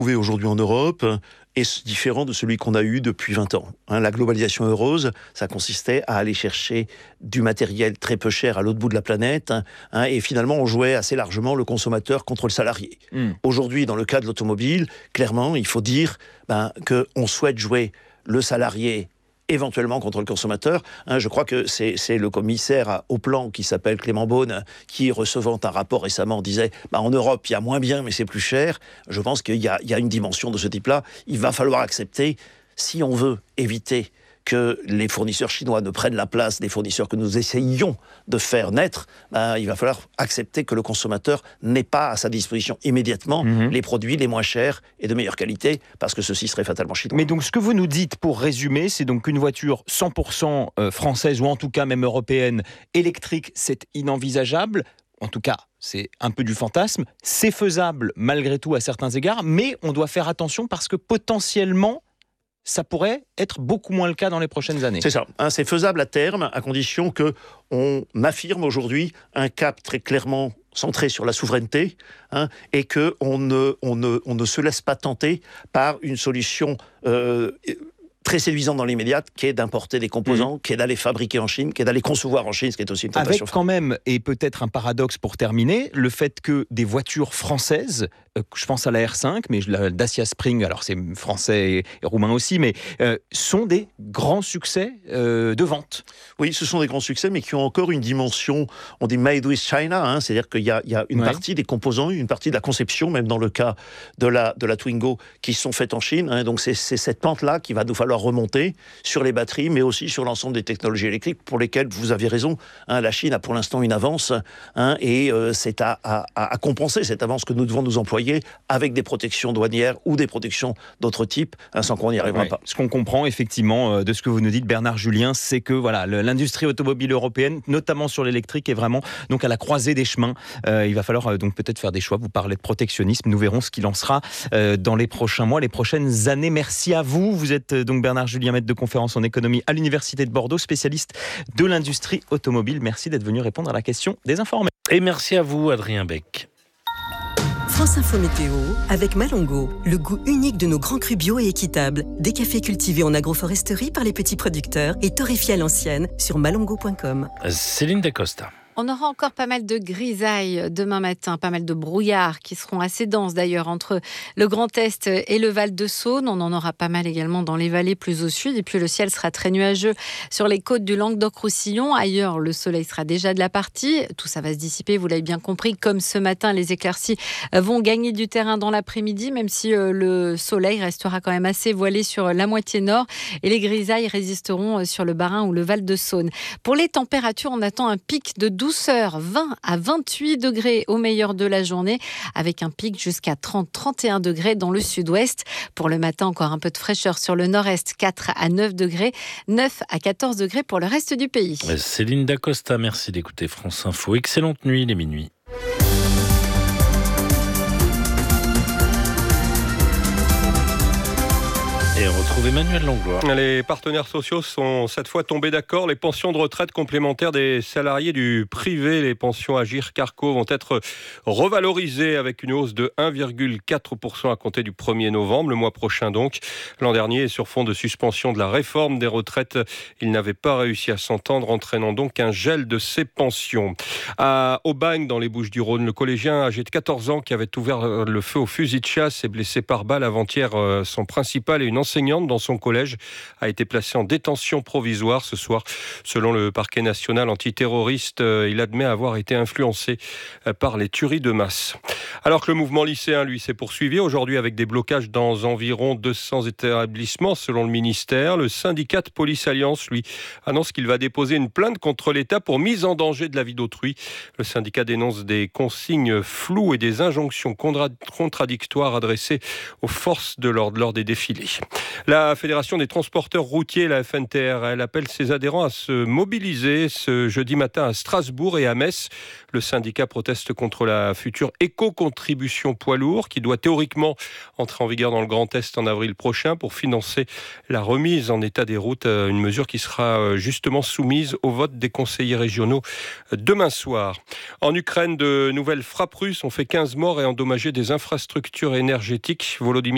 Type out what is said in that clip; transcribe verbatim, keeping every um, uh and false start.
trouvé aujourd'hui en Europe est différent de celui qu'on a eu depuis vingt ans. Hein, la globalisation heureuse, ça consistait à aller chercher du matériel très peu cher à l'autre bout de la planète, hein, et finalement on jouait assez largement le consommateur contre le salarié. Mm. Aujourd'hui, dans le cas de l'automobile, clairement, il faut dire ben, qu'on souhaite jouer le salarié éventuellement contre le consommateur. Hein, je crois que c'est, c'est le commissaire au plan qui s'appelle Clément Beaune, qui, recevant un rapport récemment, disait bah, « En Europe, il y a moins bien, mais c'est plus cher ». Je pense qu'il y a, il y a une dimension de ce type-là. Il va falloir accepter, si on veut éviter que les fournisseurs chinois ne prennent la place des fournisseurs que nous essayons de faire naître, ben, il va falloir accepter que le consommateur n'ait pas à sa disposition immédiatement mmh. les produits les moins chers et de meilleure qualité, parce que ceci serait fatalement chinois. Mais donc ce que vous nous dites, pour résumer, c'est donc qu'une voiture cent pour cent française, ou en tout cas même européenne, électrique, c'est inenvisageable. En tout cas, c'est un peu du fantasme. C'est faisable malgré tout à certains égards, mais on doit faire attention parce que potentiellement, ça pourrait être beaucoup moins le cas dans les prochaines années. C'est ça, hein, c'est faisable à terme, à condition qu'on affirme aujourd'hui un cap très clairement centré sur la souveraineté, hein, et qu'on ne, on ne, on ne se laisse pas tenter par une solution euh, très séduisante dans l'immédiat, qui est d'importer des composants, mmh. qui est d'aller fabriquer en Chine, qui est d'aller concevoir en Chine, ce qui est aussi une tentation. Avec quand même, et peut-être un paradoxe pour terminer, le fait que des voitures françaises, euh, je pense à la R cinq, mais la Dacia Spring, alors c'est français et, et roumain aussi, mais euh, sont des grands succès euh, de vente. Oui, ce sont des grands succès, mais qui ont encore une dimension, on dit made with China, hein, c'est-à-dire qu'il y a, il y a une ouais. partie des composants, une partie de la conception, même dans le cas de la, de la Twingo, qui sont faites en Chine. Hein, donc c'est, c'est cette pente-là qui va nous falloir remonter sur les batteries, mais aussi sur l'ensemble des technologies électriques pour lesquelles, vous avez raison, hein, la Chine a pour l'instant une avance, hein, et euh, c'est à, à, à compenser cette avance que nous devons nous employer avec des protections douanières ou des protections d'autres types, hein, sans qu'on n'y arrivera ouais. pas. Ce qu'on comprend effectivement euh, de ce que vous nous dites, Bernard Julien, c'est que voilà, le, l'industrie automobile européenne, notamment sur l'électrique, est vraiment donc à la croisée des chemins. Euh, il va falloir euh, donc peut-être faire des choix. Vous parlez de protectionnisme, nous verrons ce qu'il en sera euh, dans les prochains mois, les prochaines années. Merci à vous. Vous êtes euh, donc Bernard Julien, maître de conférence en économie à l'Université de Bordeaux, spécialiste de l'industrie automobile. Merci d'être venu répondre à la question des informés. Et merci à vous, Adrien Beck. France Info Météo avec Malongo, le goût unique de nos grands crus bio et équitables. Des cafés cultivés en agroforesterie par les petits producteurs et torréfiés à l'ancienne sur malongo point com. Céline Dacosta. On aura encore pas mal de grisailles demain matin, pas mal de brouillards qui seront assez denses d'ailleurs entre le Grand Est et le Val-de-Saône. On en aura pas mal également dans les vallées plus au sud. Et puis le ciel sera très nuageux sur les côtes du Languedoc-Roussillon. Ailleurs, le soleil sera déjà de la partie. Tout ça va se dissiper, vous l'avez bien compris. Comme ce matin, les éclaircies vont gagner du terrain dans l'après-midi, même si le soleil restera quand même assez voilé sur la moitié nord. Et les grisailles résisteront sur le Bas-Rhin ou le Val-de-Saône. Pour les températures, on attend un pic de douceur, vingt à vingt-huit degrés au meilleur de la journée, avec un pic jusqu'à trente à trente et un degrés dans le sud-ouest. Pour le matin, encore un peu de fraîcheur sur le nord-est, quatre à neuf degrés, neuf à quatorze degrés pour le reste du pays. Céline Dacosta, merci d'écouter France Info. Excellente nuit, les minuit. Et on retrouve Emmanuel Langlois. Les partenaires sociaux sont cette fois tombés d'accord. Les pensions de retraite complémentaires des salariés du privé, les pensions Agir Carco, vont être revalorisées avec une hausse de un virgule quatre pour cent à compter du premier novembre, le mois prochain donc. L'an dernier, sur fond de suspension de la réforme des retraites, ils n'avaient pas réussi à s'entendre, entraînant donc un gel de ces pensions. À Aubagne, dans les Bouches-du-Rhône, le collégien âgé de quatorze ans qui avait ouvert le feu au fusil de chasse et blessé par balle avant-hier son principal et une enseignante dans son collège a été placé en détention provisoire ce soir. Selon le parquet national antiterroriste, il admet avoir été influencé par les tueries de masse. Alors que le mouvement lycéen, lui, s'est poursuivi aujourd'hui avec des blocages dans environ deux cents établissements selon le ministère. Le syndicat de Police Alliance, lui, annonce qu'il va déposer une plainte contre l'État pour mise en danger de la vie d'autrui. Le syndicat dénonce des consignes floues et des injonctions contradictoires adressées aux forces de l'ordre lors des défilés. La Fédération des transporteurs routiers, la F N T R, elle appelle ses adhérents à se mobiliser ce jeudi matin à Strasbourg et à Metz. Le syndicat proteste contre la future éco-contribution poids lourd qui doit théoriquement entrer en vigueur dans le Grand Est en avril prochain pour financer la remise en état des routes, une mesure qui sera justement soumise au vote des conseillers régionaux demain soir. En Ukraine, de nouvelles frappes russes ont fait quinze morts et endommagé des infrastructures énergétiques. Volodymyr